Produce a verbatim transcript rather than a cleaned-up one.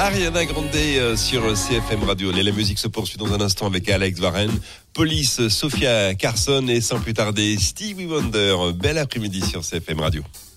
Ariana Grande euh, sur C F M Radio. La musique se poursuit dans un instant avec Alex Varenne, Police, Sophia Carson et sans plus tarder Stevie Wonder. Bel après-midi sur C F M Radio.